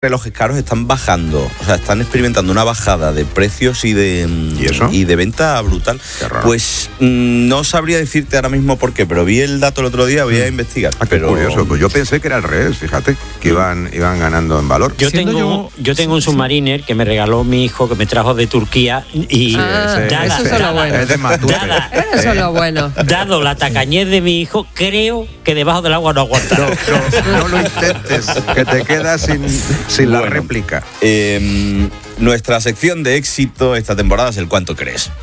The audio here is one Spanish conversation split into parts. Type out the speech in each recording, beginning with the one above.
relojes caros están bajando, o sea, están experimentando una bajada de precios y de venta brutal. Pues no sabría decirte ahora mismo por qué, pero vi el dato el otro día, voy a investigar. Qué curioso, pues yo pensé que era al revés, fíjate, que iban ganando en valor. Yo tengo un Submariner que me regaló mi hijo, que me trajo de Turquía y eso es lo bueno. Eso es lo bueno. Dado la tacañez de mi hijo, creo que debajo del agua no aguanta. No lo intentes, que te quedas sin la réplica. Nuestra sección de éxito esta temporada es el ¿cuánto crees?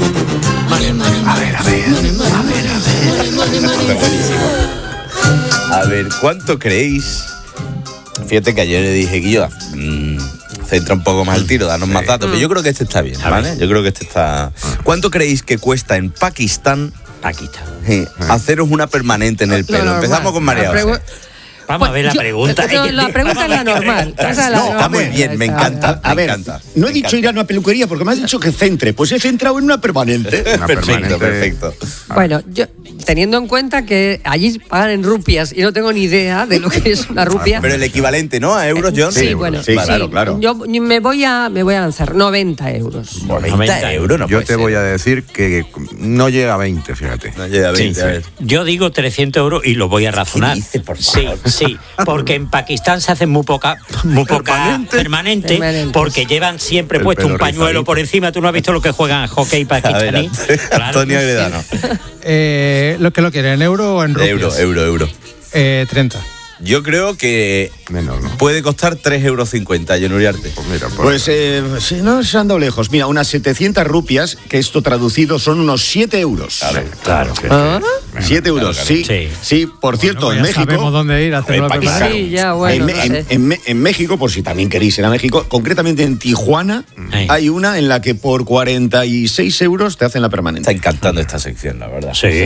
A ver, ¿cuánto creéis? Fíjate que ayer le dije que yo centra un poco más el tiro, danos más datos, pero yo creo que este está bien, ¿vale? Yo creo que este está... ¿Cuánto creéis que cuesta en Pakistán haceros una permanente en el pelo? Empezamos con María José. Vamos a ver la pregunta. La pregunta es la normal. Está muy bien, me encanta. No he dicho ir a una peluquería porque me has dicho que centre. Pues he centrado en una permanente. Perfecto. Bueno, yo teniendo en cuenta que allí pagan en rupias y no tengo ni idea de lo que es una rupia. Pero el equivalente, ¿no? A euros, John. Sí, bueno. Sí, claro. Yo me voy a lanzar 90 euros. 90 euros, no. Yo te voy a decir que no llega a 20, fíjate. No llega a 20, a ver. Yo digo 300 euros y lo voy a razonar. ¿Qué dices, por favor? Sí, porque en Pakistán se hacen muy poca permanente, porque llevan siempre puesto un pañuelo rizadito por encima. ¿Tú no has visto lo que juegan hockey pakistaní? Antonio Agredano. ¿Lo que lo quieren, en euro o en rupias? Euro. 30. Yo creo que menos, ¿no? Puede costar 3,50 euros, John Uriarte. Pues no se han dado lejos. Mira, unas 700 rupias, que esto traducido son unos 7 euros. Claro. 7 euros, sí. Por cierto, en México... sabemos dónde ir a hacer Sí, ya, bueno, en México, por si también queréis ir a México, concretamente en Tijuana, hay una en la que por 46 euros te hacen la permanente. Está encantando esta sección, la verdad. Sí.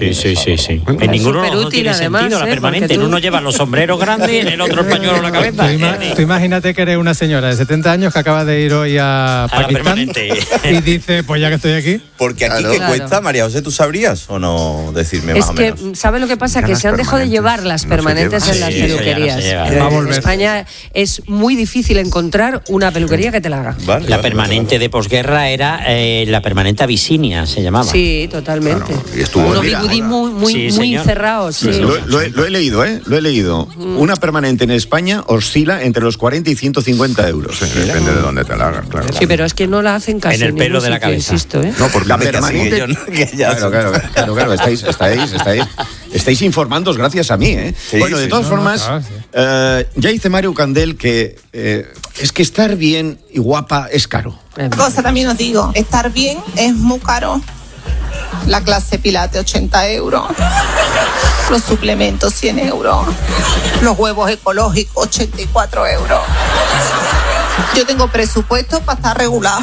En ninguno de los dos tiene sentido la permanente. En uno lleva los sombreros grandes y en el otro el pañuelo en la cabeza. Tú imagínate que eres una señora de 70 años que acaba de ir hoy a Pakistán y dice, pues ya que estoy aquí. Porque aquí ¿qué cuesta, María José? ¿Tú sabrías o no decirme más o menos? Es que, ¿sabes lo que pasa? Que se han dejado de llevar las permanentes en las peluquerías. En España es muy difícil encontrar una peluquería que te la haga. La permanente de posguerra era la permanente Abisinia, se llamaba. Sí, totalmente. Claro, y estuvo unos bigudí muy cerrados. Sí. Lo he leído, Lo he leído. Una permanente en España oscila entre los 40 y 150 euros. Sí, depende de dónde te la hagas, claro. Sí, pero es que no la hacen casi en el pelo de la cabeza. Insisto, No, porque la permanente... Claro, estáis informando gracias a mí, Sí, bueno, de todas formas, ya dice Mario Candel que es que estar bien y guapa es caro. Cosa también os digo, estar bien es muy caro. La clase Pilates 80 euros, los suplementos 100 euros, los huevos ecológicos 84 euros. Yo tengo presupuesto para estar regulado.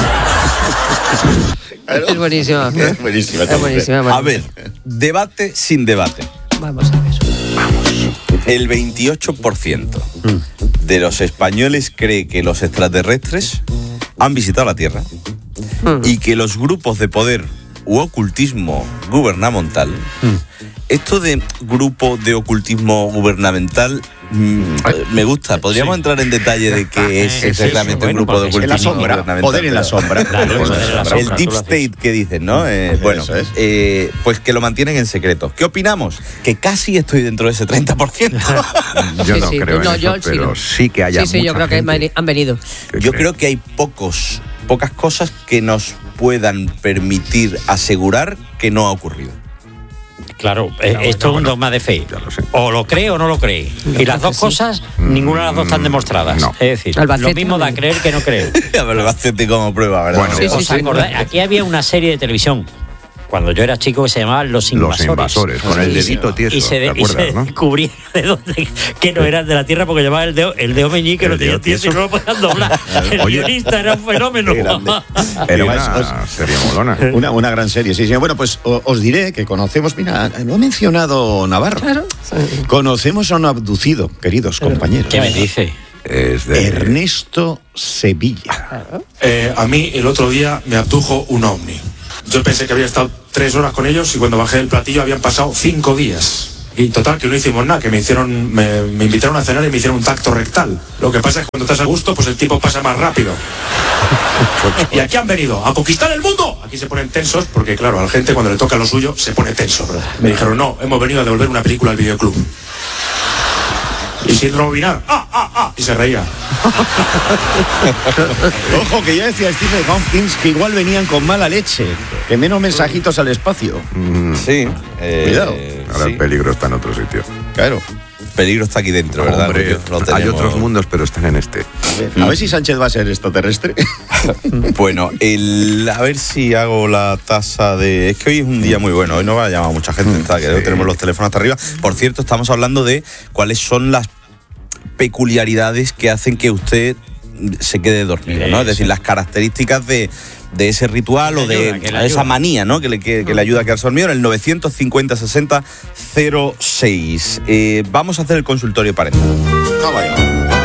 Es buenísima. Es buenísima. A ver, debate sin debate. Vamos a ver. El 28% de los españoles cree que los extraterrestres han visitado la Tierra y que los grupos de poder u ocultismo gubernamental. Esto de grupo de ocultismo gubernamental me gusta. Podríamos entrar en detalle de qué es exactamente un grupo de ocultismo gubernamental. Poder en la sombra. El deep state que dicen, ¿no? Pues que lo mantienen en secreto. ¿Qué opinamos? Que casi estoy dentro de ese 30%. Yo no creo en eso, pero sí que haya mucha yo creo gente que han venido. Yo creo que hay pocas cosas que nos puedan permitir asegurar que no ha ocurrido. Claro, esto es un dogma de fe. O lo cree o no lo cree. Y las dos cosas, ninguna de las dos están demostradas. No. Es decir, lo mismo da creer que no creer. Albacete como prueba, ¿verdad? Bueno, ¿os acordáis? Aquí había una serie de televisión cuando yo era chico que se llamaba Los Invasores. Los Invasores, con el dedito tieso, ¿te acuerdas, no? Descubría de dónde, que no eran de la Tierra, porque llevaba el dedo meñique, lo tenía tieso y no lo podían doblar. El guionista era un fenómeno. Era una serie molona. Una gran serie, sí. Bueno, pues os diré que conocemos, mira, lo ha mencionado Navarro. Claro. Conocemos a un abducido, queridos compañeros. ¿Qué me dice? Es de Ernesto Sevilla. A mí el otro día me abdujo un ovni. Yo pensé que había estado 3 horas con ellos y cuando bajé del platillo habían pasado 5 días. Y total, que no hicimos nada, que me invitaron a cenar y me hicieron un tacto rectal. Lo que pasa es que cuando estás a gusto, pues el tiempo pasa más rápido. ¿Y aquí han venido? ¿A conquistar el mundo? Aquí se ponen tensos, porque claro, a la gente cuando le toca lo suyo, se pone tenso. Me dijeron, no, hemos venido a devolver una película al videoclub. Y síndrome Vinar, y se reía. Ojo, que ya decía Stephen Hawking que igual venían con mala leche, que menos mensajitos al espacio. Sí. Cuidado. Ahora el peligro está en otro sitio. Claro. El peligro está aquí dentro, ¿verdad? Hombre, hay otros mundos, pero están en este. A ver si Sánchez va a ser extraterrestre. Bueno, a ver si hago la tasa de... Es que hoy es un día muy bueno, hoy no va a llamar mucha gente, que tenemos los teléfonos hasta arriba. Por cierto, estamos hablando de cuáles son las peculiaridades que hacen que usted se quede dormido, ¿no? Es decir, las características de ese ritual o de esa manía, ¿no? que le ayuda a quedarse dormido en el 950 60 06. Vamos a hacer el consultorio parental. No vaya.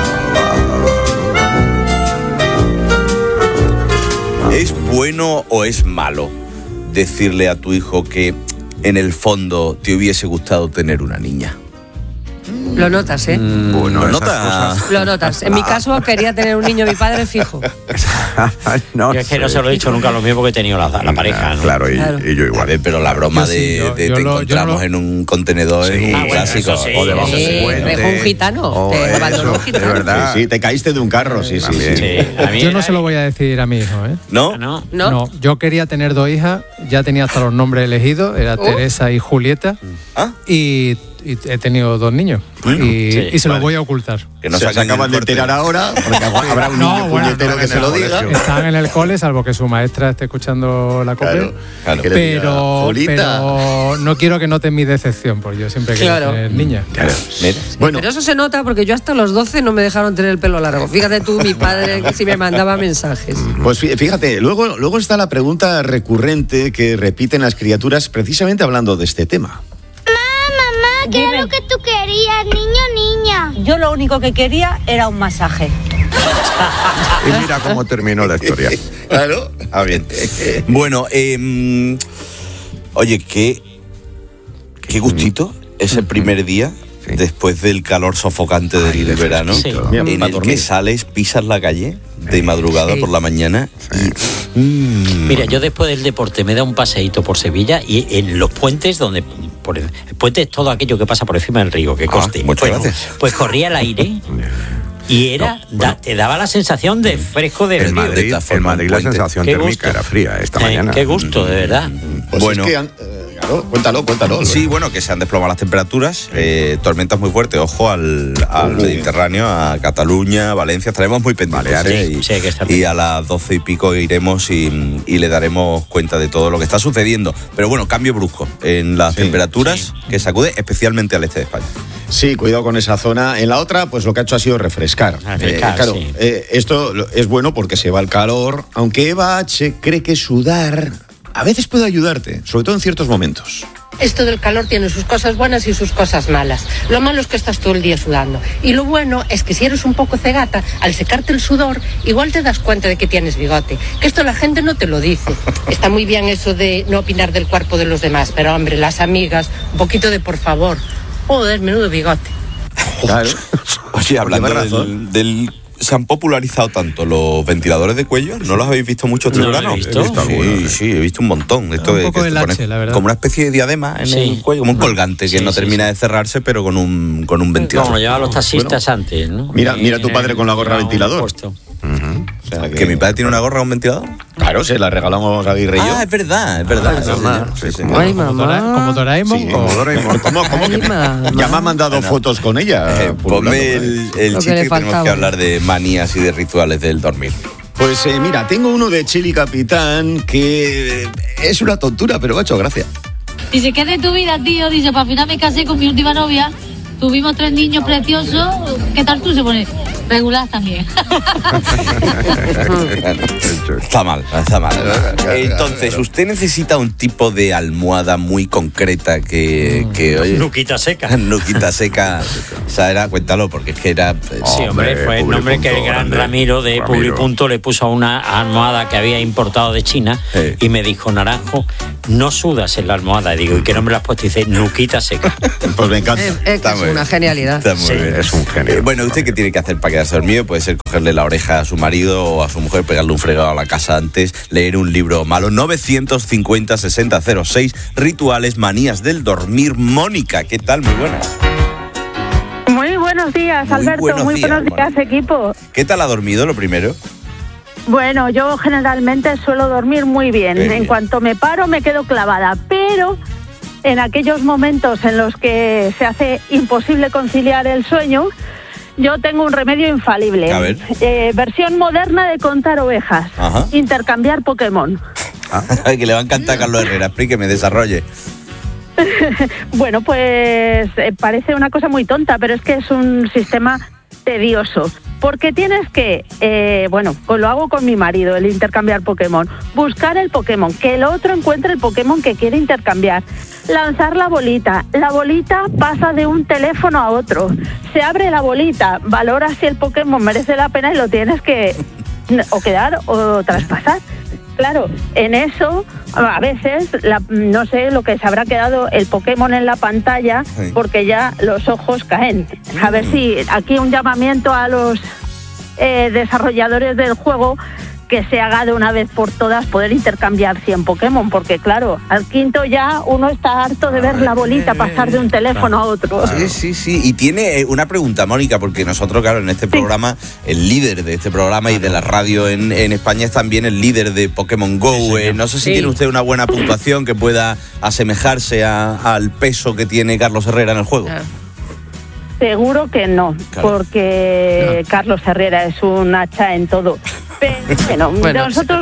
¿Es bueno o es malo decirle a tu hijo que en el fondo te hubiese gustado tener una niña? Lo notas, ¿eh? Bueno, ¿Lo notas? Lo notas. En mi caso quería tener un niño mi padre fijo. No, yo es que no se lo he dicho nunca lo mismo que he tenido la pareja, ¿no? Claro, y yo igual. A ver, pero la broma te encontramos en un contenedor es un clásico. O debajo de un puente. Dejó un gitano. Te abandonó un gitano. De verdad. Sí, te caíste de un carro, sí. Yo no se lo voy a decir a mi hijo, ¿eh? ¿No? No, yo quería tener 2 hijas, ya tenía hasta los nombres elegidos, era Teresa y Julieta, y he tenido 2 niños. Y se los voy a ocultar. Que no se acaban de enterar ahora, porque habrá un niño puñetero que se lo diga. Están en el cole, salvo que su maestra esté escuchando la COPE. Claro. Pero no quiero que noten mi decepción, porque yo siempre quiero tener niñas. Claro. Bueno. Pero eso se nota porque yo hasta los 12 no me dejaron tener el pelo largo. Fíjate tú, mi padre que sí me mandaba mensajes. Pues fíjate, luego está la pregunta recurrente que repiten las criaturas precisamente hablando de este tema. Mamá, ¿qué es lo que tú querías, niño o niña? Yo lo único que quería era un masaje. Y mira cómo terminó la historia. Claro. Bien. Bueno, oye, qué gustito ese primer día después del calor sofocante del verano, en el que sales, pisas la calle de madrugada por la mañana y... Mira, yo después del deporte me da un paseíto por Sevilla y en los puentes donde... el puente es todo aquello que pasa por encima del río, que coste. Muchas gracias. Pues corría el aire y te daba la sensación de fresco de en Madrid la sensación térmica era fría esta mañana. Qué gusto, de verdad. Pues bueno, es que, cuéntalo. Sí, bueno, que se han desplomado las temperaturas, tormentas muy fuertes, ojo al Mediterráneo, a Cataluña, Valencia, estaremos muy pendientes. Y a las 12 y pico iremos y le daremos cuenta de todo lo que está sucediendo. Pero bueno, cambio brusco en las temperaturas que sacude, especialmente al este de España. Sí, cuidado con esa zona. En la otra, pues lo que ha hecho ha sido refrescar. Esto es bueno porque se va el calor, aunque Eva H. cree que sudar a veces puede ayudarte, sobre todo en ciertos momentos. Esto del calor tiene sus cosas buenas y sus cosas malas. Lo malo es que estás todo el día sudando. Y lo bueno es que si eres un poco cegata, al secarte el sudor, igual te das cuenta de que tienes bigote. Que esto la gente no te lo dice. Está muy bien eso de no opinar del cuerpo de los demás, pero hombre, las amigas, un poquito de por favor. Joder, menudo bigote. Claro. Oye, hablando del se han popularizado tanto los ventiladores de cuello. ¿No los habéis visto mucho este verano? Sí, he visto un montón. Esto un poco de H, la verdad. Como una especie de diadema en el cuello, como un colgante que no termina de cerrarse, pero con un ventilador. Como lo llevaban los taxistas antes, ¿no? Mira tu padre con la gorra ventilador. O sea, ¿que mi padre tiene una gorra con ventilador? Claro, se la regalamos a Aguirre y yo. Es verdad. Ay, mamá. ¿Como Doraemon? Como Doraemon. ¿Cómo que ya me ha mandado fotos con ella? Ponme el chiste que tenemos que hablar de manías y de rituales del dormir. Pues mira, tengo uno de Chili Capitán que es una tontura, pero me ha hecho gracia. Dice, ¿qué de tu vida, tío? Dice, para final me casé con mi última novia, tuvimos 3 niños preciosos. ¿Qué tal tú? Se pone, Regular también. Está mal. Entonces, usted necesita un tipo de almohada muy concreta que oye, Nuquita seca. Nuquita seca. O sea, cuéntalo, porque es que era... Sí, hombre, fue el nombre que el gran Ramiro de Publipunto le puso a una almohada que había importado de China y me dijo, Naranjo, no sudas en la almohada. Y digo, ¿y qué nombre le has puesto? Y dice, Nuquita seca. Pues me encanta. Es una genialidad. Está muy bien. Es un genio. Bueno, ¿usted qué tiene que hacer para quedarse dormido? Puede ser cogerle la oreja a su marido o a su mujer, pegarle un fregado a la casa antes, leer un libro malo. 950-6006, Rituales, Manías del Dormir. Mónica, ¿qué tal? Muy buenas. Muy buenos días, Alberto. Muy buenos días, equipo. ¿Qué tal ha dormido, lo primero? Bueno, yo generalmente suelo dormir muy bien. En cuanto me paro, me quedo clavada. Pero en aquellos momentos en los que se hace imposible conciliar el sueño, yo tengo un remedio infalible. A ver. Versión moderna de contar ovejas. Ajá. Intercambiar Pokémon. Que le va a encantar a Carlos Herrera. Explíqueme, desarrolle. Bueno, pues parece una cosa muy tonta, pero es que es un sistema tedioso. Porque tienes que, pues lo hago con mi marido, el intercambiar Pokémon. Buscar el Pokémon, que el otro encuentre el Pokémon que quiere intercambiar. Lanzar la bolita pasa de un teléfono a otro. Se abre la bolita, valora si el Pokémon merece la pena y lo tienes que o quedar o traspasar. Claro, en eso a veces no sé lo que se habrá quedado el Pokémon en la pantalla porque ya los ojos caen. A ver si aquí un llamamiento a los desarrolladores del juego, que se haga de una vez por todas poder intercambiar 100 Pokémon, porque claro, al quinto ya uno está harto de ver la bolita pasar de un teléfono a otro. Sí. Y tiene una pregunta, Mónica, porque nosotros, claro, en este programa, el líder de este programa y de la radio en España es también el líder de Pokémon GO. No sé si tiene usted una buena puntuación que pueda asemejarse al peso que tiene Carlos Herrera en el juego. Seguro que no, porque Carlos Herrera es un hacha en todo. Pero nosotros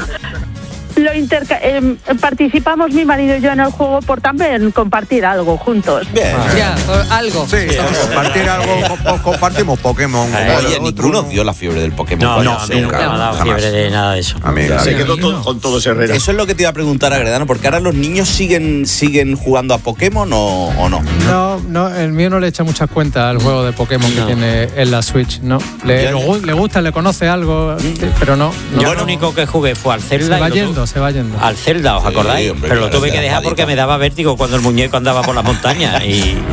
participamos mi marido y yo en el juego por también compartir algo juntos. Algo. Sí, compartir algo, compartimos Pokémon. Oye, ninguno dio la fiebre del Pokémon. No, nunca me ha dado fiebre de nada de eso. Se quedó con todos Herrera. Eso es lo que te iba a preguntar, Agredano, porque ahora los niños siguen jugando a Pokémon o no. No, el mío no le echa muchas cuentas al juego de Pokémon que tiene en la Switch, ¿no? Le gusta, le conoce algo, pero no. Yo lo único que jugué fue al Zelda. Se va yendo. Al Zelda, ¿os acordáis? Hombre, pero lo tuve que dejar porque me daba vértigo cuando el muñeco andaba por la montaña.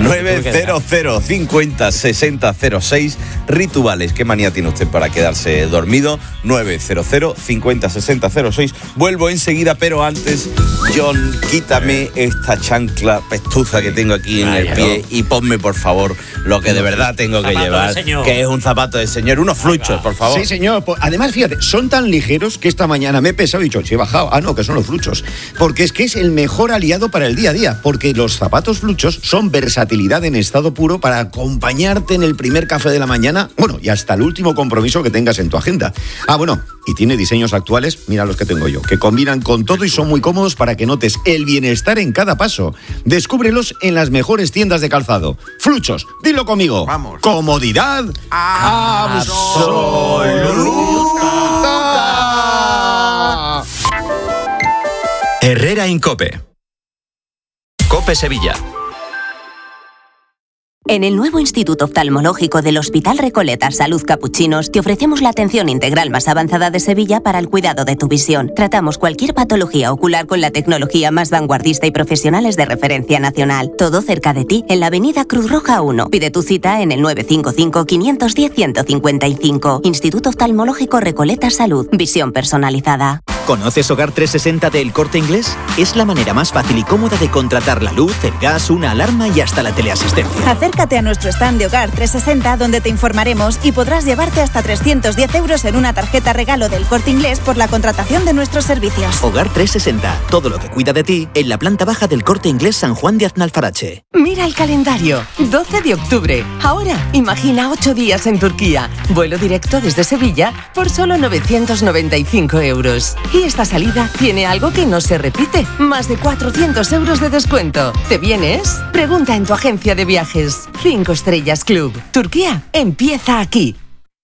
900-50-6006, Rituales. ¿Qué manía tiene usted para quedarse dormido? 900-50-6006. Vuelvo enseguida, pero antes, John, quítame esta chancla pestuza que tengo aquí en el pie y ponme, por favor, lo que de verdad tengo que llevar, que es un zapato de señor. Unos fluchos, por favor. Sí, señor. Además, fíjate, son tan ligeros que esta mañana me he pesado y he dicho, si he bajado. No, que son los fluchos. Porque es que es el mejor aliado para el día a día. Porque los zapatos fluchos son versatilidad en estado puro para acompañarte en el primer café de la mañana, y hasta el último compromiso que tengas en tu agenda. Y tiene diseños actuales, mira los que tengo yo, que combinan con todo y son muy cómodos para que notes el bienestar en cada paso. Descúbrelos en las mejores tiendas de calzado. Fluchos, dilo conmigo. Vamos. Comodidad absoluta. Herrera Incope. Cope Sevilla. En el nuevo Instituto Oftalmológico del Hospital Recoleta Salud Capuchinos te ofrecemos la atención integral más avanzada de Sevilla para el cuidado de tu visión. Tratamos cualquier patología ocular con la tecnología más vanguardista y profesionales de referencia nacional. Todo cerca de ti, en la avenida Cruz Roja 1. Pide tu cita en el 955-510-155. Instituto Oftalmológico Recoleta Salud. Visión personalizada. ¿Conoces Hogar 360 de El Corte Inglés? Es la manera más fácil y cómoda de contratar la luz, el gas, una alarma y hasta la teleasistencia. Acércate a nuestro stand de Hogar 360 donde te informaremos y podrás llevarte hasta 310 euros en una tarjeta regalo del Corte Inglés por la contratación de nuestros servicios. Hogar 360, todo lo que cuida de ti en la planta baja del Corte Inglés San Juan de Aznalfarache. Mira el calendario, 12 de octubre. Ahora, imagina 8 días en Turquía. Vuelo directo desde Sevilla por solo 995 euros. Y esta salida tiene algo que no se repite. Más de 400 euros de descuento. ¿Te vienes? Pregunta en tu agencia de viajes. 5 Estrellas Club. Turquía empieza aquí.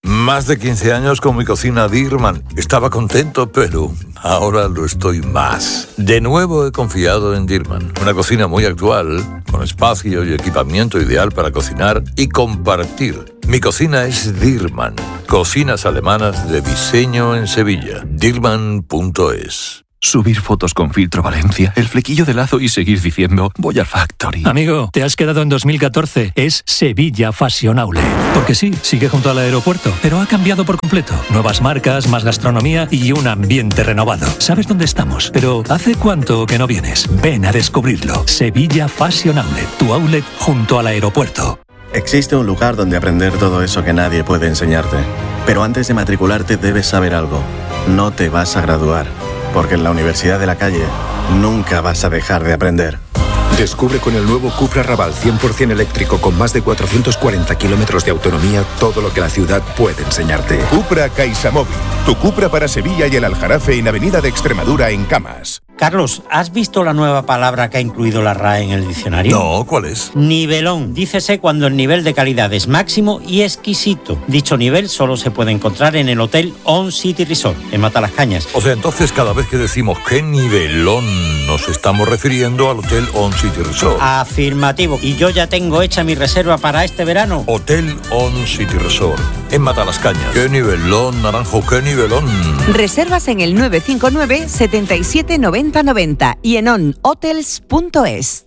Más de 15 años con mi cocina Dirman. Estaba contento, pero ahora lo estoy más. De nuevo he confiado en Dirman. Una cocina muy actual, con espacio y equipamiento ideal para cocinar y compartir. Mi cocina es Dirman. Cocinas alemanas de diseño en Sevilla. Dirman.es. Subir fotos con filtro Valencia, el flequillo de lazo y seguir diciendo voy al Factory. Amigo, te has quedado en 2014. Es Sevilla Fashion Outlet. Porque sí, sigue junto al aeropuerto, pero ha cambiado por completo. Nuevas marcas, más gastronomía y un ambiente renovado. ¿Sabes dónde estamos? Pero ¿hace cuánto que no vienes? Ven a descubrirlo. Sevilla Fashion Outlet, tu outlet junto al aeropuerto. Existe un lugar donde aprender todo eso que nadie puede enseñarte. Pero antes de matricularte debes saber algo. No te vas a graduar. Porque en la Universidad de la Calle nunca vas a dejar de aprender. Descubre con el nuevo Cupra Raval 100% eléctrico con más de 440 kilómetros de autonomía todo lo que la ciudad puede enseñarte. Cupra CaixaMóvil. Tu Cupra para Sevilla y el Aljarafe en Avenida de Extremadura en Camas. Carlos, ¿has visto la nueva palabra que ha incluido la RAE en el diccionario? No, ¿cuál es? Nivelón. Dícese cuando el nivel de calidad es máximo y exquisito. Dicho nivel solo se puede encontrar en el Hotel On City Resort, en Matalascañas. O sea, entonces cada vez que decimos qué nivelón, nos estamos refiriendo al Hotel On City Resort. Afirmativo. Y yo ya tengo hecha mi reserva para este verano. Hotel On City Resort, en Matalascañas. ¡Qué nivelón, Naranjo, qué nivelón! Reservas en el 959 77 90 90 y en onhotels.es.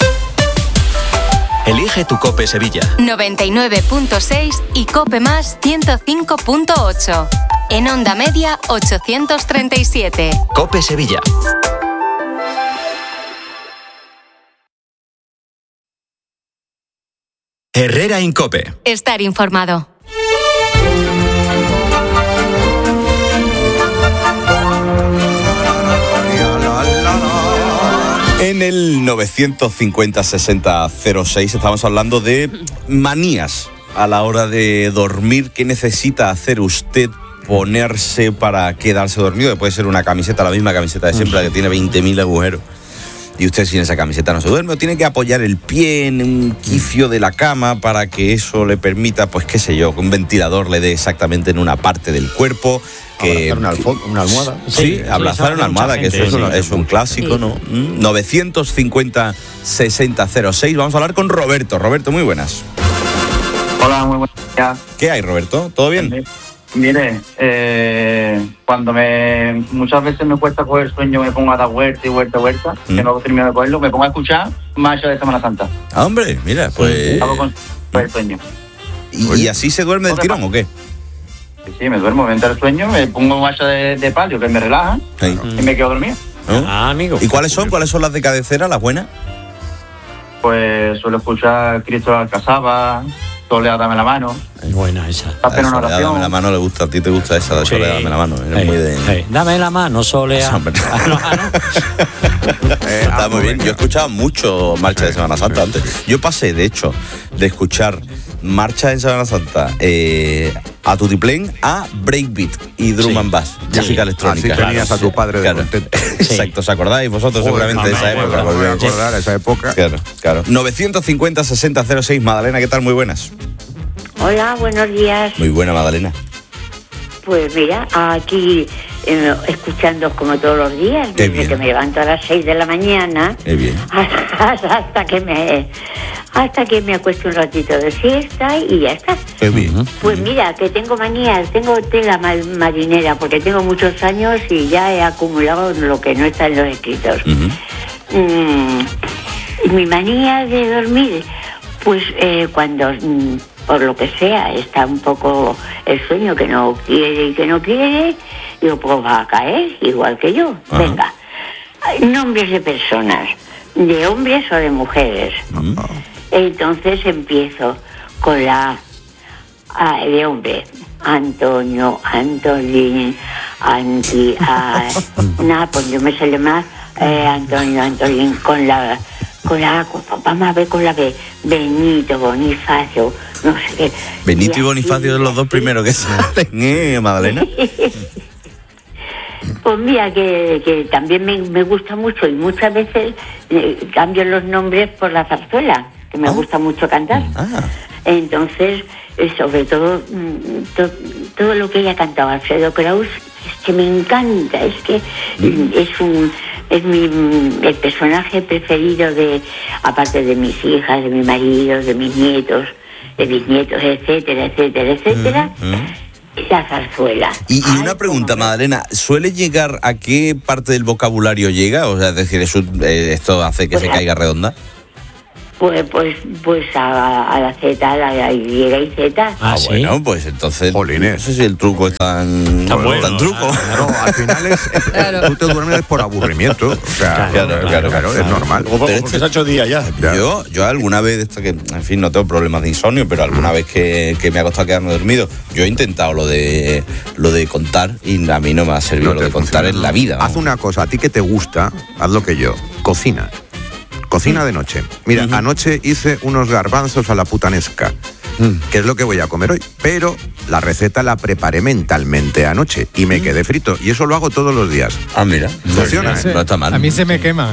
Elige tu Cope Sevilla. 99.6 y Cope Más 105.8. En onda media 837. Cope Sevilla. Herrera Incope. Estar informado. En el 950-60-06 estamos hablando de manías a la hora de dormir. ¿Qué necesita hacer usted ponerse para quedarse dormido? Que puede ser una camiseta, la misma camiseta de siempre, que tiene 20.000 agujeros. Y usted sin esa camiseta no se duerme, o tiene que apoyar el pie en un quicio de la cama para que eso le permita, pues qué sé yo, que un ventilador le dé exactamente en una parte del cuerpo. Que, abrazar una almohada. Sí, abrazar una almohada, que eso es un clásico, sí. ¿No? 950-60-06. Vamos a hablar con Roberto. Roberto, muy buenas. Hola, muy buenas. ¿Qué hay, Roberto? ¿Todo bien? Mire, cuando muchas veces me cuesta coger sueño, me pongo a dar vuelta y vuelta, que no termino de cogerlo, me pongo a escuchar Marcha de Semana Santa. Ah, hombre, mira, pues... Hago con el sueño. ¿Y así se duerme del tirón o qué? Sí, me duermo, me entra el sueño, me pongo Marcha de palio, que me relaja, y me quedo dormido. Ah, amigo. ¿Y cuáles son las de cabecera, las buenas? Pues suelo escuchar Cristo de Alcazaba, Soledad, dame la mano. Es buena esa. Soledad, dame la mano, le gusta, a ti te gusta esa de Soledad, dame la mano. Muy de... Dame la mano, Soledad. Está muy bien. Yo he escuchado mucho Marcha de Semana Santa antes. Yo pasé, de hecho, de escuchar Marcha en Semana Santa a Tutiplén a Breakbeat y Drum and Bass, música electrónica. Así tenías a tu padre de contento. Exacto, ¿os acordáis vosotros seguramente de esa época? Me voy a acordar esa época. Claro. 950-60-06, Madalena, ¿qué tal? Muy buenas. Hola, buenos días. Muy buena, Madalena. Pues mira, aquí escuchando como todos los días, desde que me levanto a las 6 de la mañana hasta que me acuesto un ratito de siesta y ya está. Qué bien. Pues mira, que tengo manías, tengo tela marinera, porque tengo muchos años y ya he acumulado lo que no está en los escritos. Mi manía de dormir, pues cuando... por lo que sea, está un poco el sueño que no quiere, digo, pues va a caer, igual que yo. Ajá. Venga, nombres de personas, de hombres o de mujeres. Entonces empiezo con la de hombre. Antonio, Antolín, pues yo me sale más Antonio, Antolín, vamos a ver con la B, Benito, Bonifacio, no sé qué. Benito y Bonifacio son los dos primeros que salen, Madalena. Pues mira, que también me gusta mucho y muchas veces cambio los nombres por la zarzuela, que me gusta mucho cantar. Entonces, sobre todo todo lo que ella cantaba, Alfredo Kraus, es que me encanta, es que es el personaje preferido aparte de mis hijas, de mi marido, de mis nietos, etcétera, la zarzuela. Y una pregunta, Madalena, ¿suele llegar a qué parte del vocabulario llega? O sea, es decir, ¿esto hace que se caiga redonda? Pues a la Z, a la Y y Z. ¿Sí? Bueno, pues entonces no sé si el truco es tan truco. Claro, al final tú te duermes por aburrimiento. O sea, claro, es normal. Porque se ha hecho día ya. Yo alguna vez, que en fin, no tengo problemas de insomnio, pero alguna vez que me ha costado quedarme dormido, yo he intentado lo de contar y a mí no me ha servido lo de contar en la vida. Haz una cosa, a ti que te gusta, haz lo que yo, cocina de noche. Mira, anoche hice unos garbanzos a la putanesca, que es lo que voy a comer hoy, pero la receta la preparé mentalmente anoche y me quedé frito, y eso lo hago todos los días. Ah, mira, funciona, ¿eh? No está mal. A mí se me quema.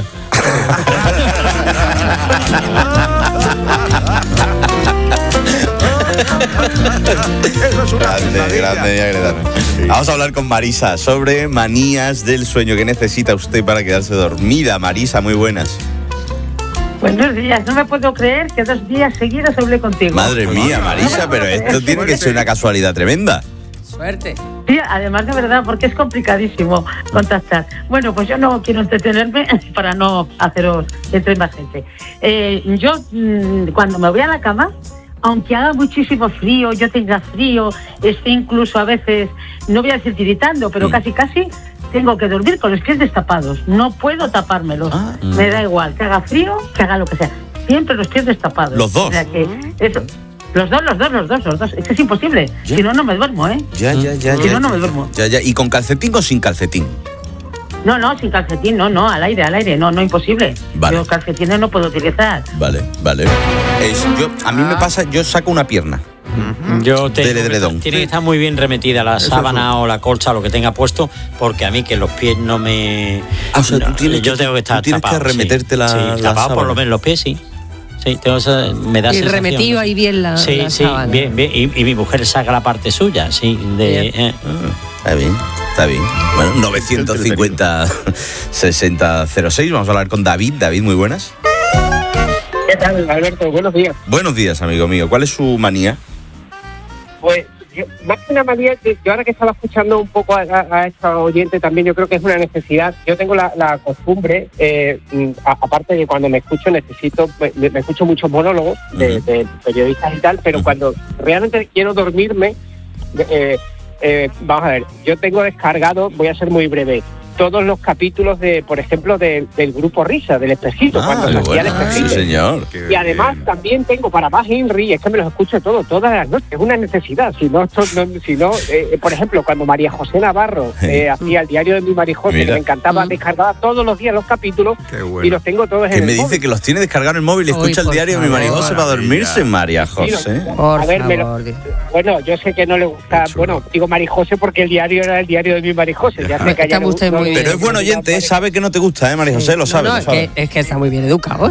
Eso es una grande. Vamos a hablar con Marisa sobre manías del sueño. ¿Qué necesita usted para quedarse dormida? Marisa, muy buenas. Buenos días, no me puedo creer que 2 días seguidos hablé contigo. Madre mía, Marisa, pero esto tiene que ser una casualidad tremenda. Suerte. Sí, además de verdad, porque es complicadísimo contactar. Bueno, pues yo no quiero entretenerme para no haceros que entre más gente. Yo, cuando me voy a la cama, aunque haga muchísimo frío, yo tenga frío, esté incluso a veces, no voy a decir tiritando, pero casi, tengo que dormir con los pies destapados. No puedo tapármelos. Me da igual, que haga frío, que haga lo que sea. Siempre los pies destapados. ¿Los dos? O sea que eso, los dos. Es que es imposible. ¿Ya? Si no, no me duermo, ¿eh? Ya. Si no, no me duermo. Ya. ¿Y con calcetín o sin calcetín? No, sin calcetín, no, al aire, no, imposible. Vale. Yo calcetines no puedo utilizar. Vale. A mí me pasa, yo saco una pierna. Tiene que estar muy bien remetida la sábana o la colcha, lo que tenga puesto, porque a mí que los pies no me... yo tengo que estar tapado. Tienes que remeterte la tapado sábana. Por lo menos los pies, sí. Sí, me da sensación. Y remetido ahí bien la sábana. Bien. Y mi mujer saca la parte suya, sí. Está bien. Bueno, 950-6006. Vamos a hablar con David. David, muy buenas. ¿Qué tal, Alberto? Buenos días. Buenos días, amigo mío. ¿Cuál es su manía? Pues, más que una manía, yo ahora que estaba escuchando un poco a esta oyente también, yo creo que es una necesidad. Yo tengo la costumbre, aparte de cuando me escucho, me escucho muchos monólogos de periodistas y tal, pero cuando realmente quiero dormirme, vamos a ver, yo tengo descargado, voy a ser muy breve, todos los capítulos por ejemplo, del grupo Risa, del Espejito, cuando se hacía el Espejito. Sí, señor. Y además también tengo para más Henry, es que me los escucho todas las noches, es una necesidad. Si no, por ejemplo, cuando María José Navarro hacía el diario de mi María José, me encantaba, descargaba todos los días los capítulos y los tengo todos en el móvil. Que me dice que los tiene descargados en el móvil y escucha el diario de mi María José para dormirse, María José. Bueno, yo sé que no le gusta, digo María José porque el diario era el diario de mi María José. Ya sé que está usted muy pero es buen oyente, sabe que no te gusta, María José, lo sabe. Es que está muy bien educado.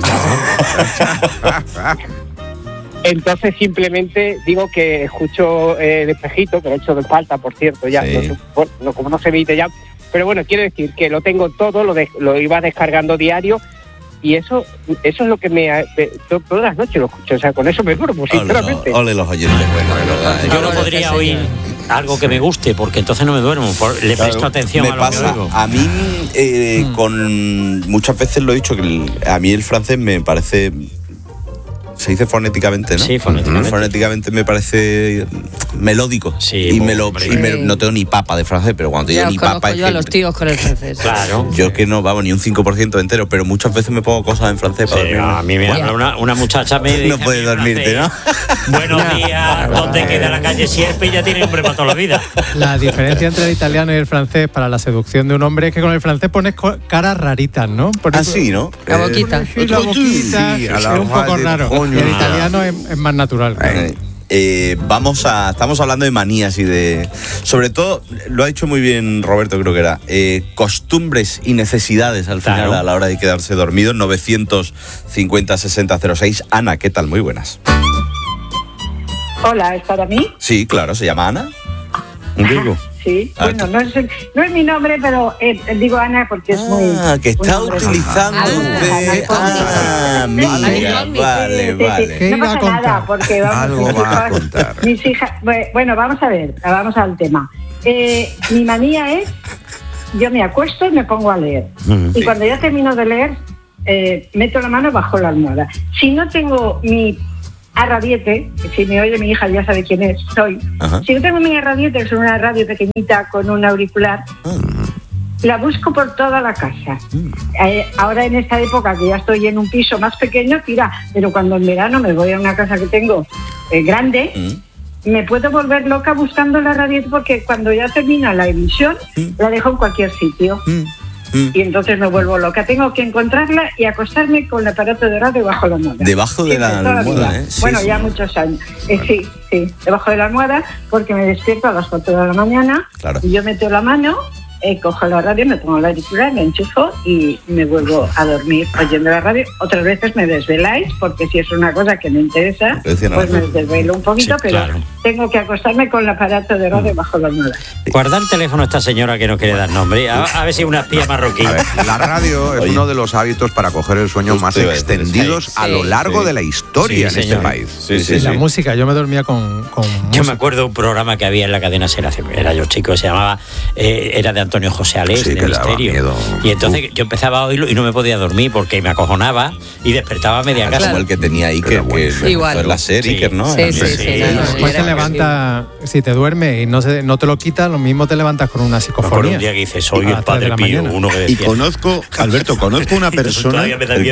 Entonces simplemente digo que escucho el Espejito, que lo he hecho de falta, por cierto, ya, como no se emite ya. Pero bueno, quiero decir que lo tengo todo, lo iba descargando diario. Y eso es lo que todas las noches lo escucho, o sea, con eso me duermo, sinceramente. Ole los oyentes, ¿verdad? Yo no podría oír algo que me guste, porque entonces no me duermo, le presto atención a lo que oigo. A mí, muchas veces lo he dicho, que a mí el francés me parece... Se dice fonéticamente, ¿no? Sí, fonéticamente. Fonéticamente me parece melódico. Sí, no tengo ni papa de francés, pero cuando digo ni papa... Yo a los tíos con el francés. Claro. Yo que no, vamos, ni un 5% entero, pero muchas veces me pongo cosas en francés para dormir. A mí me habla una muchacha, me dice... No puedes dormirte, ¿no? Buenos días, ¿dónde queda la calle Sierpe? Y ya tiene hombre para toda la vida. La diferencia entre el italiano y el francés para la seducción de un hombre es que con el francés pones caras raritas, ¿no? Así, ¿no? La boquita. La boquita es un poco raro. Y el italiano es más natural. Estamos hablando de manías y de... Sobre todo, lo ha dicho muy bien Roberto, creo que era, costumbres y necesidades al final a la hora de quedarse dormido. 950-6006. Ana, ¿qué tal? Muy buenas. Hola, ¿es para mí? Sí, claro, se llama Ana. Digo. Sí, bueno, no es mi nombre, pero digo Ana porque es muy... Ah, que está utilizando usted. Mira, vale. Sí. No pasa nada, porque algo va a contar. Mis hijas... Bueno, vamos a ver, vamos al tema. Mi manía es, yo me acuesto y me pongo a leer. Y cuando ya termino de leer, meto la mano bajo la almohada. Si no tengo mi arradiete, si me oye mi hija ya sabe quién es, soy. Ajá. Si no tengo mi arradiete, que es una radio pequeñita con un auricular, la busco por toda la casa. Ahora en esta época que ya estoy en un piso más pequeño, pero cuando en verano me voy a una casa que tengo grande, me puedo volver loca buscando la radiete porque cuando ya termina la emisión, la dejo en cualquier sitio. Y entonces me vuelvo loca. Tengo que encontrarla y acostarme con el aparato de radio bajo la almohada. Debajo de la almohada, ¿eh? Bueno, ya muchos años. Sí, debajo de la almohada, porque me despierto a las 4 de la mañana. Claro. Y yo meto la mano, cojo la radio, me pongo la auricular, me enchufo y me vuelvo a dormir oyendo la radio. Otras veces me desveláis, porque si es una cosa que me interesa, pues me desvelo un poquito, pero tengo que acostarme con el aparato de radio bajo la almohada. Guarda el teléfono a esta señora que no quiere dar nombre, a ver si es una espía marroquí. La radio es uno de los hábitos para coger el sueño más extendidos a lo largo de la historia en este país. La música, yo me dormía con yo me acuerdo de un programa que había en la cadena SER, era yo chico, se llamaba, era de Antonio José Alés, de Misterio. Y entonces yo empezaba a oírlo y no me podía dormir porque me acojonaba y despertaba a media casa. Como el que tenía Iker, que fue la serie Iker, ¿no? Después te levanta, si te duermes y no te lo quitas, lo mismo te levantas con una psicofonía. Por un día que dices, soy el Padre Pío, uno que decía. Y conozco una persona...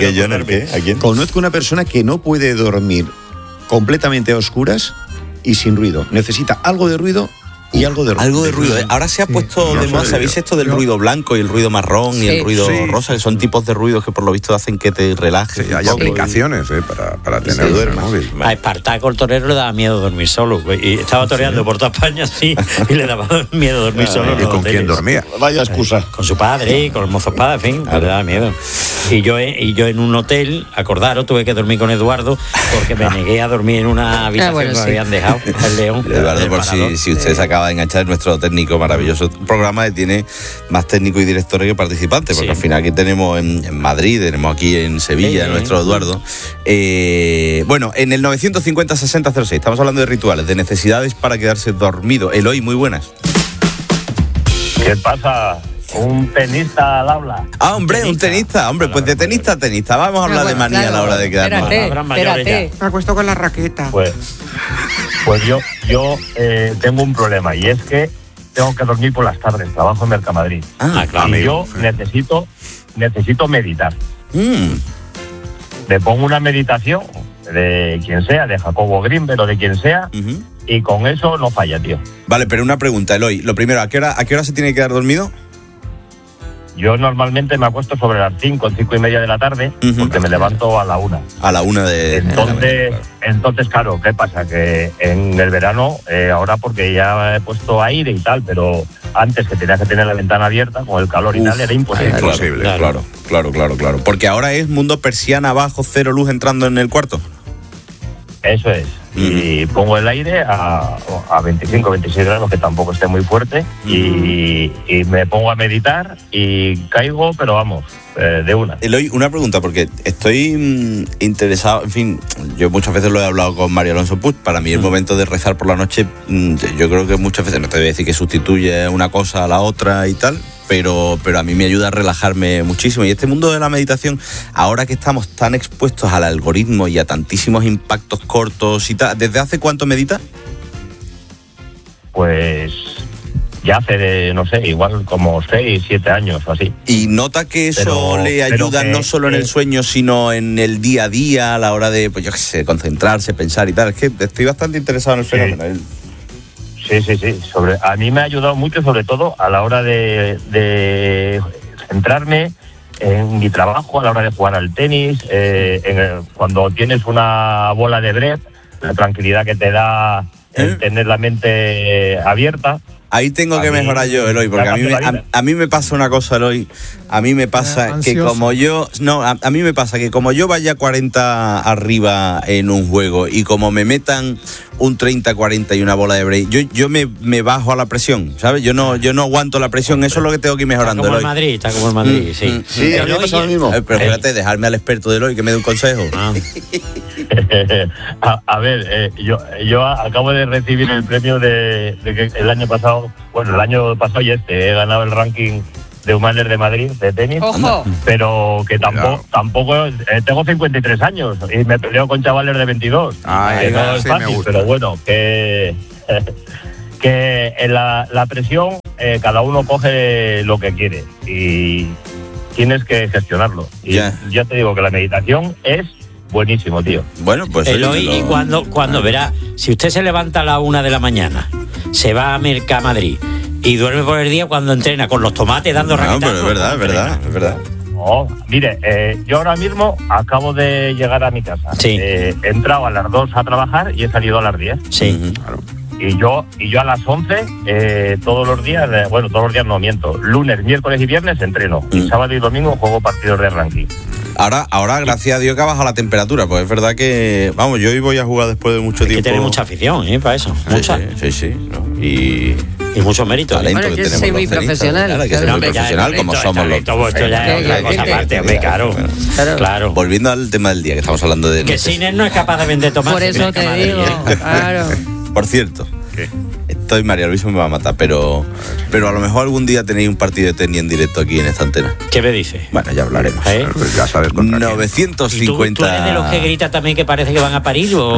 Conozco una persona que no puede dormir completamente a oscuras y sin ruido. Necesita algo de ruido y algo de ruido. Algo de ruido. Ahora se ha puesto de moda, ¿sabéis esto del ruido blanco y el ruido marrón y el ruido rosa? Que son tipos de ruidos que por lo visto hacen que te relajes. Hay aplicaciones para tener el móvil. A Espartaco el torero le daba miedo dormir solo. Y estaba toreando por toda España así y le daba miedo dormir solo. ¿Y con quién dormía? Vaya excusa. Con su padre y con el mozo espada, en fin, le daba miedo. Y yo en un hotel, acordaros, tuve que dormir con Eduardo porque me negué a dormir en una habitación que me habían dejado, el León. Eduardo, por si usted se acaba de enganchar, nuestro técnico maravilloso programa que tiene más técnicos y directores que participantes, porque al final aquí tenemos en Madrid, tenemos aquí en Sevilla, nuestro Eduardo. Bueno, en el 950-6006 estamos hablando de rituales, de necesidades para quedarse dormido. Eloy, muy buenas. ¿Qué pasa? Un tenista al habla. Ah, hombre, un tenista. Hombre, pues de tenista a tenista. Vamos a hablar de manía a la hora de quedarnos. Espérate. Me acuesto con la raqueta. Pues yo tengo un problema y es que tengo que dormir por las tardes. Trabajo en Mercamadrid. Claro. Y yo necesito meditar. Me pongo una meditación de quien sea, de Jacobo Greenberg o de quien sea, y con eso no falla, tío. Vale, pero una pregunta, Eloy. Lo primero, ¿a qué hora se tiene que quedar dormido? Yo normalmente me acuesto sobre las 5 y media de la tarde, porque me levanto a la 1. A la 1 de... Entonces, claro, ¿qué pasa? Que en el verano, ahora porque ya he puesto aire y tal, pero antes que tenía que tener la ventana abierta, con el calor y tal, era imposible. Claro. Porque ahora es mundo persiana abajo, cero luz entrando en el cuarto. Eso es. Y pongo el aire a 25, 26 grados, que tampoco esté muy fuerte, y me pongo a meditar y caigo, pero vamos, de una. Eloy, una pregunta, porque estoy interesado, en fin, yo muchas veces lo he hablado con Mario Alonso Puig, para mí el momento de rezar por la noche, yo creo que muchas veces, no te voy a decir que sustituye una cosa a la otra y tal, pero a mí me ayuda a relajarme muchísimo. Y este mundo de la meditación, ahora que estamos tan expuestos al algoritmo y a tantísimos impactos cortos y tal, ¿desde hace cuánto medita? Pues ya hace, no sé, igual como 6, 7 años o así. ¿Y nota que eso le ayuda no solo en el sueño, sino en el día a día, a la hora de, pues yo qué sé, concentrarse, pensar y tal? Es que estoy bastante interesado en el fenómeno. Sí. A mí me ha ayudado mucho, sobre todo a la hora de centrarme en mi trabajo, a la hora de jugar al tenis, cuando tienes una bola de bread, la tranquilidad que te da el tener la mente abierta. Ahí tengo que mejorar yo, Eloy, porque a mí me pasa una cosa, Eloy. A mí me pasa que como yo... No, a mí me pasa que como yo vaya 40 arriba en un juego y como me metan un 30-40 y una bola de break, yo me bajo a la presión, ¿sabes? Yo no aguanto la presión, eso es lo que tengo que ir mejorando, Está como el Madrid, Eloy. sí. Sí, a mí me pasa lo mismo. Pero espérate, dejarme al experto de Eloy que me dé un consejo. A ver, yo acabo de recibir el premio de que el año pasado y he ganado el ranking de Humanes de Madrid de tenis. ¡Ojo! Pero que tampoco tengo 53 años y me peleo con chavales de 22. Que no es fácil, pero bueno, que en la presión cada uno coge lo que quiere y tienes que gestionarlo. Y ya te digo que la meditación es buenísimo, tío. Bueno, pues Eloy, y cuando verá, si usted se levanta a la 1 de la mañana, se va a Mercamadrid y duerme por el día, cuando entrena con los tomates dando raquetazos. No, pero es verdad. No, mire, yo ahora mismo acabo de llegar a mi casa. Sí. He entrado a las 2 a trabajar y he salido a las 10. Sí. Claro. Y yo a las 11, todos los días no miento, lunes, miércoles y viernes entreno. Y sábado y domingo juego partidos de ranking. Ahora, gracias a Dios que ha bajado la temperatura, pues es verdad que, vamos, yo hoy voy a jugar después de mucho tiempo. Hay que tener mucha afición, para eso. Mucha. Sí. ¿No? Y mucho mérito. Talento bueno, que yo tenemos soy muy los tenistas. profesional. Claro, que soy muy profesional, como somos los. Esto ya es otra cosa aparte, claro. Volviendo al tema del día, que estamos hablando de... Que Siner no es capaz de vender tomates. Por eso te digo, claro. Por cierto, estoy María Luisa me va a matar, pero a lo mejor algún día tenéis un partido de tenis en directo aquí en esta antena. ¿Qué me dice? Bueno, ya hablaremos. Ya sabes contra 950... ¿Tú eres de los que grita también que parece que van a parir? ¿O?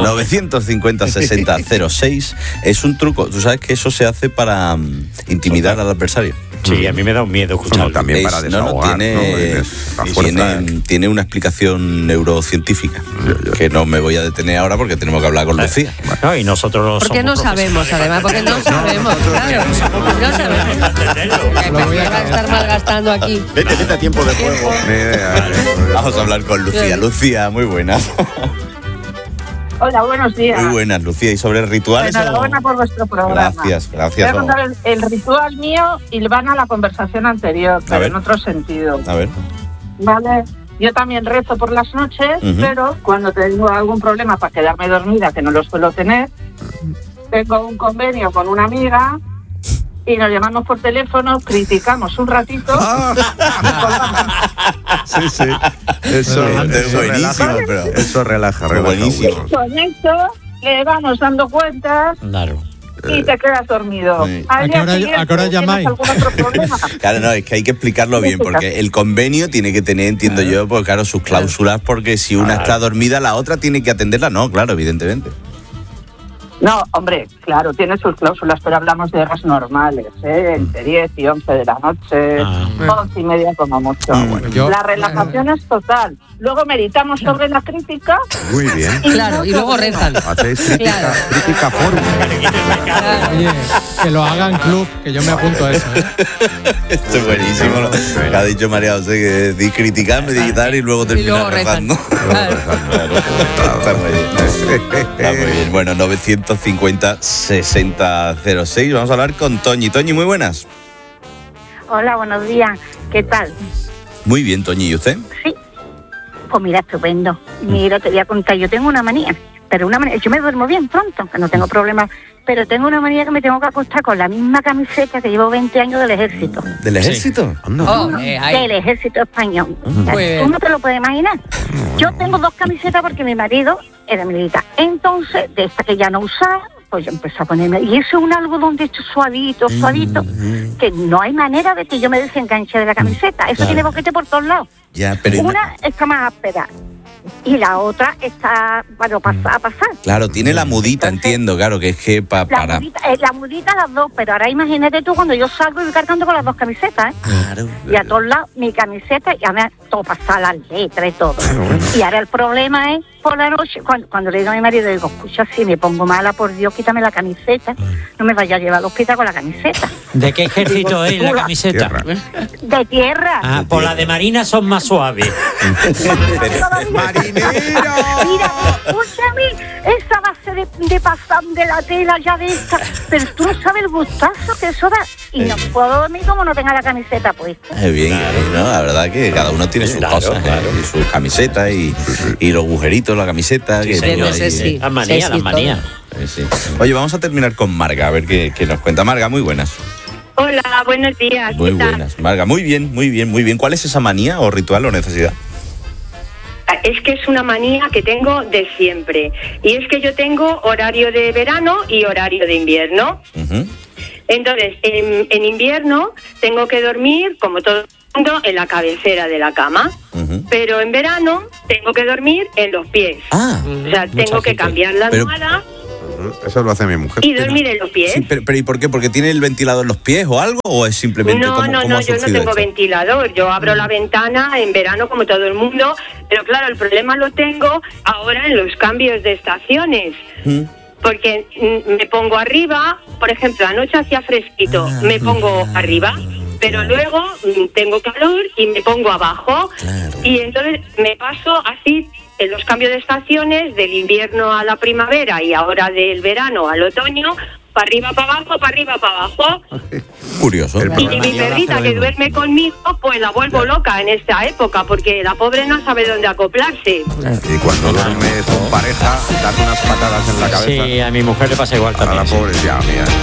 950-60-06 es un truco. Tú sabes que eso se hace para intimidar al adversario. Sí, a mí me da un miedo escucharlo. También para desahogar. Tiene una explicación neurocientífica que no me voy a detener ahora porque tenemos que hablar con Lucía. No, y nosotros porque no sabemos, además, porque no sabemos, claro. No sabemos. ¿Para qué va a estar malgastando aquí? Vete a tiempo de juego. Vamos a hablar con Lucía. Lucía, muy buenas. Hola, buenos días. Muy buenas, Lucía. ¿Y sobre rituales? Enhorabuena por vuestro programa. Gracias. Voy a contar el ritual mío y van a la conversación anterior, pero en otro sentido. A ver. Vale. Yo también rezo por las noches, pero cuando tengo algún problema para quedarme dormida, que no lo suelo tener, tengo un convenio con una amiga y nos llamamos por teléfono, criticamos un ratito Sí. Eso es buenísimo, pero eso relaja. Buenísimo. Con esto le vamos dando cuentas. Claro. Y te quedas dormido. Sí. ¿A qué hora llamáis? ¿Algún otro problema? Claro, no, es que hay que explicarlo bien, porque el convenio tiene que tener, entiendo yo, pues claro, sus cláusulas, porque si una está dormida, la otra tiene que atenderla. No, claro, evidentemente. No, hombre, claro, tiene sus cláusulas, pero hablamos de horas normales, entre 10 y 11 de la noche, 11 y media como mucho. La relajación es total. Luego meditamos sobre la crítica. Muy bien. Claro, y luego rezan. Hacéis crítica fórmula. Oye, que lo hagan club, que yo me apunto a eso. Esto es buenísimo. Lo que ha dicho María José, que di criticar, meditar y luego terminar rezando. Está muy bien. Está muy bien. Bueno, 950-6006. Vamos a hablar con Toñi. Toñi, muy buenas. Hola, buenos días. ¿Qué tal? Muy bien, Toñi. ¿Y usted? Sí. Pues mira, estupendo. Mira, te voy a contar. Yo tengo una manía, pero yo me duermo bien pronto, que no tengo problemas. Pero tengo una manía que me tengo que acostar con la misma camiseta que llevo 20 años del ejército. ¿Del ejército? Del ejército español. Tú no te lo puedes imaginar. Yo tengo 2 camisetas porque mi marido era militar. Entonces, de esta que ya no usaba, pues yo empecé a ponerme. Y eso es un algodón de hecho suavito, que no hay manera de que yo me desenganche de la camiseta. Eso tiene boquete por todos lados. Ya, pero una está más áspera y la otra está a pasar. Claro, tiene la mudita, entiendo, claro, que es que para... La mudita las dos, pero ahora imagínate tú cuando yo salgo y voy cargando con las 2 camisetas, Claro. Y a todos lados mi camiseta, y a mí todo pasa, las letras y todo. Y ahora el problema es por la noche, cuando le digo a mi marido, digo, escucha, si me pongo mala, por Dios, quítame la camiseta, no me vaya a llevar al hospital con la camiseta. ¿De qué ejército es la camiseta? De tierra. Ah, por la de Marina son más suaves. ¡Marinero! Mira, escúchame, esa va a ser de pasar de la tela ya de esta, pero tú no sabes el gustazo que eso da. Y no puedo dormir como no tenga la camiseta puesta. Bien, ¿no? La verdad que cada uno tiene sus cosas, y sus camisetas y los agujeritos, la camiseta. Sí, que señor, sí. Las manías, las manías. Sí. Oye, vamos a terminar con Marga, a ver qué nos cuenta. Marga, muy buenas. Hola, buenos días. Muy buenas. Marga, muy bien. ¿Cuál es esa manía o ritual o necesidad? Es que es una manía que tengo de siempre. Y es que yo tengo horario de verano y horario de invierno. Uh-huh. Entonces, en invierno tengo que dormir, como todo el mundo, en la cabecera de la cama. Uh-huh. Pero en verano tengo que dormir en los pies. O sea, tengo que cambiar la almohada. Eso lo hace mi mujer. Y dormir en los pies. Sí, pero ¿y por qué? ¿Porque tiene el ventilador en los pies o algo? ¿O es simplemente No, cómo yo no tengo esto? ventilador. Yo abro la ventana en verano como todo el mundo. Pero claro, el problema lo tengo ahora en los cambios de estaciones. Porque me pongo arriba, por ejemplo, anoche hacía fresquito, me pongo arriba. Pero luego tengo calor y me pongo abajo. Y entonces me paso así en los cambios de estaciones, del invierno a la primavera y ahora del verano al otoño, para arriba, para abajo, para arriba, para abajo. Curioso. Y mi perrita que duerme conmigo, pues la vuelvo loca en esta época, porque la pobre no sabe dónde acoplarse. Y cuando duermes con pareja, das unas patadas en la cabeza. Sí, a mi mujer le pasa igual también. A la pobre, ya, mía.